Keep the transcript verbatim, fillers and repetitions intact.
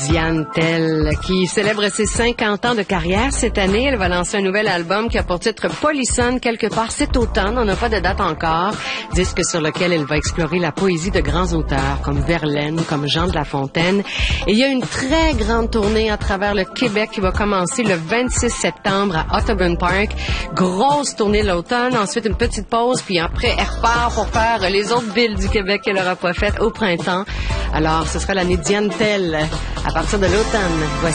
Diane Tell, qui célèbre ses cinquante ans de carrière cette année. Elle va lancer un nouvel album qui a pour titre Polissonne quelque part cet automne. On n'a pas de date encore. Disque sur lequel elle va explorer la poésie de grands auteurs comme Verlaine, comme Jean de La Fontaine. Et il y a une très grande tournée à travers le Québec qui va commencer le vingt-six septembre à Audubon Park. Grosse tournée de l'automne, ensuite une petite pause, puis après elle repart pour faire les autres villes du Québec qu'elle n'aura pas faites au printemps. Alors, ce sera l'année Diane Tell à partir de l'automne. Voici